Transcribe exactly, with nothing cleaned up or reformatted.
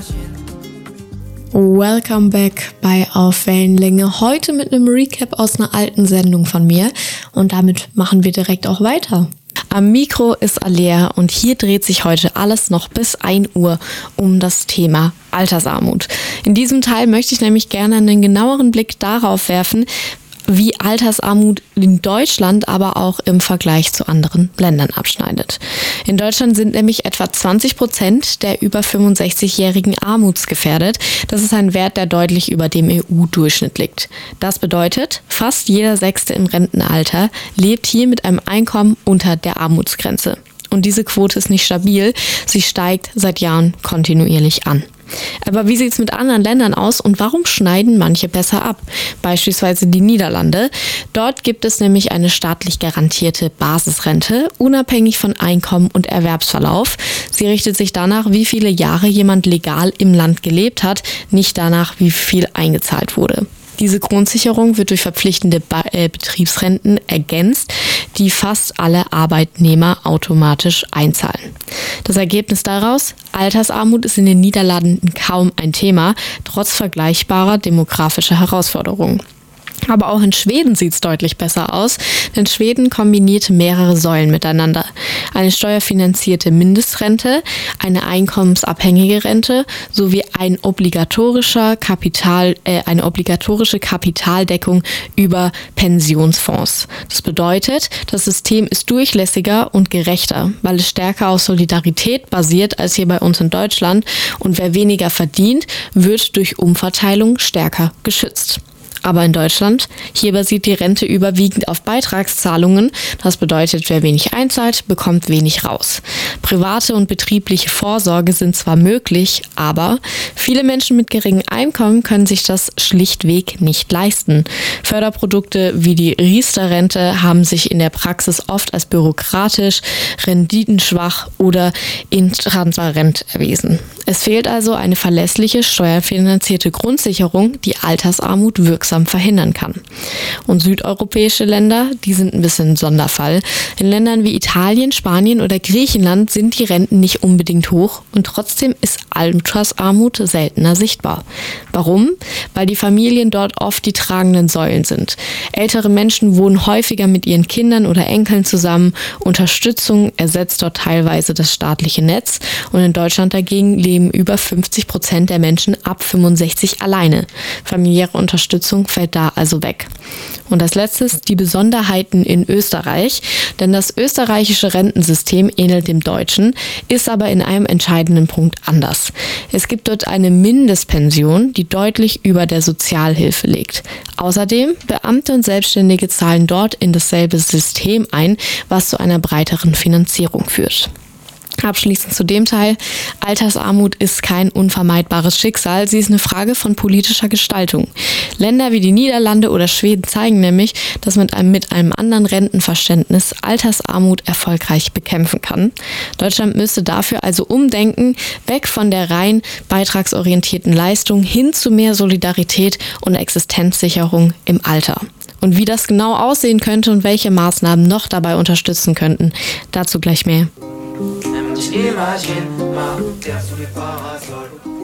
Welcome back bei Auf Wellenlänge. Heute mit einem Recap aus einer alten Sendung von mir. Und damit machen wir direkt auch weiter. Am Mikro ist Alea und hier dreht sich heute alles noch bis ein Uhr um das Thema Altersarmut. In diesem Teil möchte ich nämlich gerne einen genaueren Blick darauf werfen, wie Altersarmut in Deutschland, aber auch im Vergleich zu anderen Ländern abschneidet. In Deutschland sind nämlich etwa zwanzig Prozent der über fünfundsechzigjährigen armutsgefährdet. Das ist ein Wert, der deutlich über dem E U-Durchschnitt liegt. Das bedeutet, fast jeder Sechste im Rentenalter lebt hier mit einem Einkommen unter der Armutsgrenze. Und diese Quote ist nicht stabil, sie steigt seit Jahren kontinuierlich an. Aber wie sieht es mit anderen Ländern aus und warum schneiden manche besser ab? Beispielsweise die Niederlande. Dort gibt es nämlich eine staatlich garantierte Basisrente, unabhängig von Einkommen und Erwerbsverlauf. Sie richtet sich danach, wie viele Jahre jemand legal im Land gelebt hat, nicht danach, wie viel eingezahlt wurde. Diese Grundsicherung wird durch verpflichtende Betriebsrenten ergänzt, die fast alle Arbeitnehmer automatisch einzahlen. Das Ergebnis daraus: Altersarmut ist in den Niederlanden kaum ein Thema, trotz vergleichbarer demografischer Herausforderungen. Aber auch in Schweden sieht es deutlich besser aus, denn Schweden kombiniert mehrere Säulen miteinander. Eine steuerfinanzierte Mindestrente, eine einkommensabhängige Rente sowie ein obligatorischer Kapital, äh, eine obligatorische Kapitaldeckung über Pensionsfonds. Das bedeutet, das System ist durchlässiger und gerechter, weil es stärker auf Solidarität basiert als hier bei uns in Deutschland, und wer weniger verdient, wird durch Umverteilung stärker geschützt. Aber in Deutschland, hier basiert die Rente überwiegend auf Beitragszahlungen. Das bedeutet, wer wenig einzahlt, bekommt wenig raus. Private und betriebliche Vorsorge sind zwar möglich, aber viele Menschen mit geringem Einkommen können sich das schlichtweg nicht leisten. Förderprodukte wie die Riester-Rente haben sich in der Praxis oft als bürokratisch, renditenschwach oder intransparent erwiesen. Es fehlt also eine verlässliche, steuerfinanzierte Grundsicherung, die Altersarmut wirksam verhindern kann. Und südeuropäische Länder, die sind ein bisschen ein Sonderfall. In Ländern wie Italien, Spanien oder Griechenland sind die Renten nicht unbedingt hoch und trotzdem ist Altersarmut seltener sichtbar. Warum? Weil die Familien dort oft die tragenden Säulen sind. Ältere Menschen wohnen häufiger mit ihren Kindern oder Enkeln zusammen. Unterstützung ersetzt dort teilweise das staatliche Netz, und in Deutschland dagegen leben über fünfzig Prozent der Menschen ab fünfundsechzig alleine. Familiäre Unterstützung fällt da also weg. Und als letztes die Besonderheiten in Österreich, denn das österreichische Rentensystem ähnelt dem deutschen, ist aber in einem entscheidenden Punkt anders. Es gibt dort eine Mindestpension, die deutlich über der Sozialhilfe liegt. Außerdem, Beamte und Selbstständige zahlen dort in dasselbe System ein, was zu einer breiteren Finanzierung führt. Abschließend zu dem Teil: Altersarmut ist kein unvermeidbares Schicksal, sie ist eine Frage von politischer Gestaltung. Länder wie die Niederlande oder Schweden zeigen nämlich, dass man mit einem, mit einem anderen Rentenverständnis Altersarmut erfolgreich bekämpfen kann. Deutschland müsste dafür also umdenken, weg von der rein beitragsorientierten Leistung hin zu mehr Solidarität und Existenzsicherung im Alter. Und wie das genau aussehen könnte und welche Maßnahmen noch dabei unterstützen könnten, dazu gleich mehr. Imagine, ma, der so die Parasol.